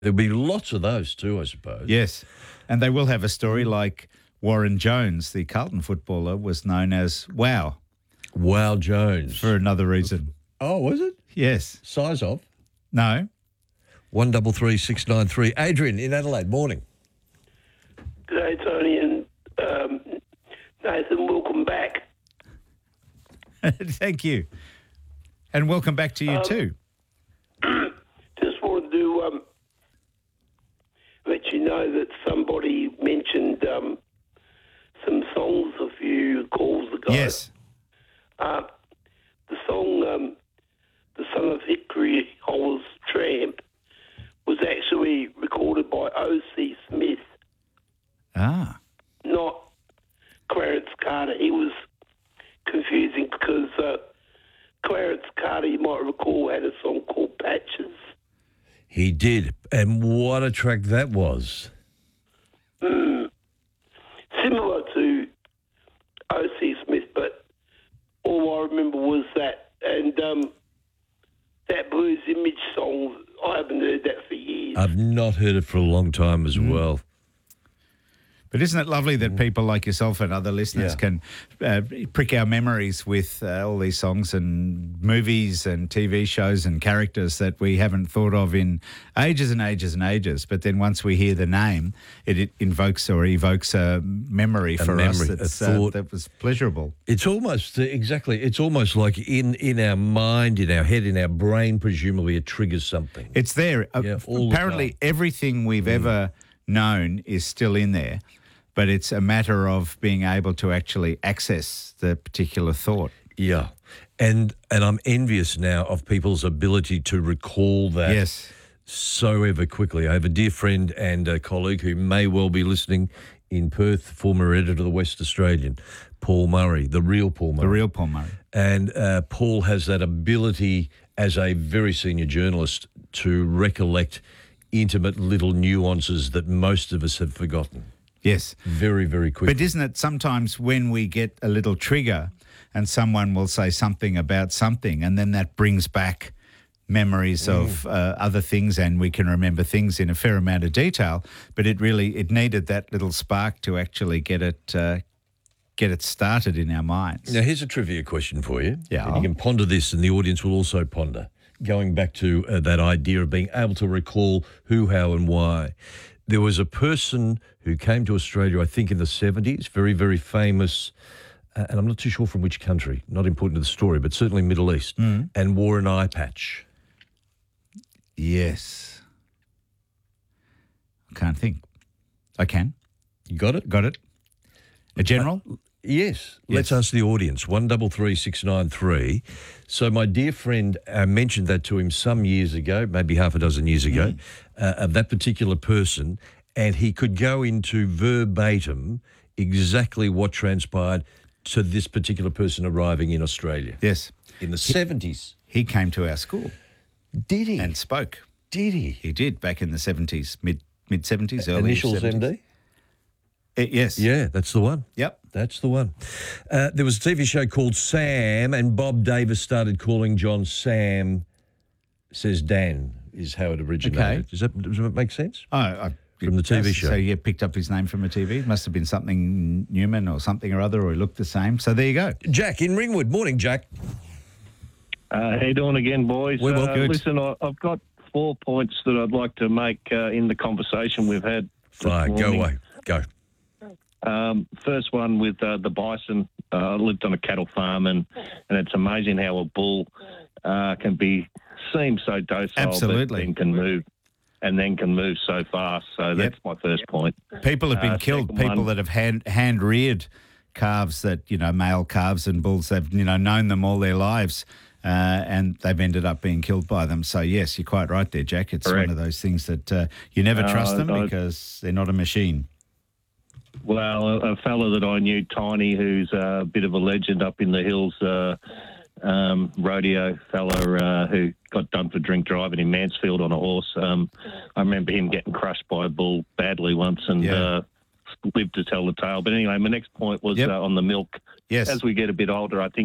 There'll be lots of those too, I suppose. Yes, and they will have a story like Warren Jones, the Carlton footballer, was known as Wow Wow Jones. for another reason. Oh, was it? Yes. Size of? No. 133693. Adrian in Adelaide, morning. G'day, Tony and Nathan. Welcome back. Thank you. And welcome back to you too. Just wanted to let you know that somebody mentioned some songs a few calls ago. Yes. The song "The Son of Hickory Hollis Tramp" was actually recorded by O.C. Smith, Ah. not Clarence Carter. He was confusing because Clarence Carter, you might recall, had a song called Patches. He did. And what a track that was. Similar to O.C. Smith, but all I remember was that. And that Blues Image song, I haven't heard that for years. I've not heard it for a long time as well. But isn't it lovely that people like yourself and other listeners can prick our memories with all these songs and movies and TV shows and characters that we haven't thought of in ages and ages and ages. But then once we hear the name, it invokes or evokes a memory for us that was pleasurable. It's almost, exactly, it's almost like in our mind, in our head, in our brain, presumably it triggers something. It's there. Apparently everything we've ever known is still in there. But it's a matter of being able to actually access the particular thought. Yeah. And I'm envious now of people's ability to recall that so ever quickly. I have a dear friend and a colleague who may well be listening in Perth, former editor of the West Australian, Paul Murray, the real Paul Murray. The real Paul Murray. And Paul has that ability as a very senior journalist to recollect intimate little nuances that most of us have forgotten. Yes. Very, very quickly. But isn't it sometimes when we get a little trigger and someone will say something about something and then that brings back memories of other things and we can remember things in a fair amount of detail, but it needed that little spark to actually get it started in our minds. Now, here's a trivia question for you. Yeah. And you can ponder this and the audience will also ponder, going back to that idea of being able to recall who, how and why. There was a person who came to Australia, I think in the 70s, very, very famous, and I'm not too sure from which country, not important to the story, but certainly Middle East, and wore an eye patch. Yes. I can't think. I can. You got it? Got it. A general? Yes. Let's ask the audience, 133693. So my dear friend mentioned that to him some years ago, maybe half a dozen years ago, of that particular person, and he could go into verbatim exactly what transpired to this particular person arriving in Australia. Yes. In the 70s. He came to our school. Did he? And spoke. Did he? He did back in the 70s, mid-70s, early Initials 70s. MD? Yes. Yeah, that's the one. Yep. That's the one. There was a TV show called Sam, and Bob Davis started calling John Sam, says Dan, is how it originated. Okay. Does it make sense? From the TV show. So you picked up his name from a TV? It must have been something Newman or something or other, or he looked the same. So there you go. Jack in Ringwood. Morning, Jack. How you doing again, boys? We're well, good. Listen, I've got 4 points that I'd like to make in the conversation we've had. Fine, go away. Go. First one with the bison. I lived on a cattle farm, and it's amazing how a bull can seem so docile, Absolutely. but then can move so fast. So that's my first point. People have been killed. People that have hand reared calves, that male calves and bulls. They've known them all their lives, and they've ended up being killed by them. So yes, you're quite right there, Jack. It's Correct. one of those things that you never trust them because they're not a machine. Well, a fella that I knew, Tiny, who's a bit of a legend up in the hills, rodeo fella who got done for drink driving in Mansfield on a horse. I remember him getting crushed by a bull badly once and lived to tell the tale. But anyway, my next point was on the milk. Yes. As we get a bit older, I think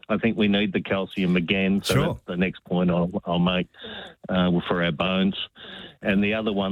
I think we need the calcium again. So Sure. that's the next point I'll make for our bones. And the other one